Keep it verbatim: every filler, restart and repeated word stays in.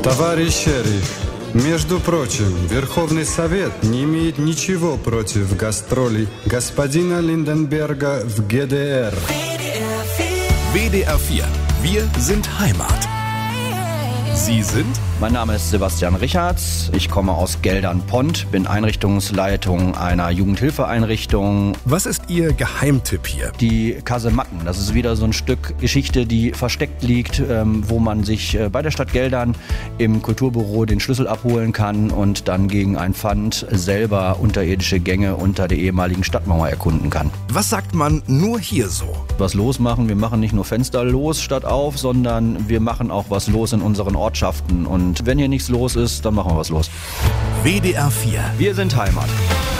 Товарищ шериф, между прочим, Верховный Совет не имеет ничего против гастролей господина Lindenberger в G D R. W D R vier. Wir sind Heimat. Sie sind? Mein Name ist Sebastian Richards. Ich komme aus Geldern-Pont, bin Einrichtungsleitung einer Jugendhilfeeinrichtung. Was ist Ihr Geheimtipp hier? Die Kasematten, das ist wieder so ein Stück Geschichte, die versteckt liegt, ähm, wo man sich äh, bei der Stadt Geldern im Kulturbüro den Schlüssel abholen kann und dann gegen ein Pfand selber unterirdische Gänge unter der ehemaligen Stadtmauer erkunden kann. Was sagt man nur hier so? Was losmachen, wir machen nicht nur Fenster los statt auf, sondern wir machen auch was los in unseren Ortschaften. Und wenn hier nichts los ist, dann machen wir was los. W D R vier. Wir sind Heimat.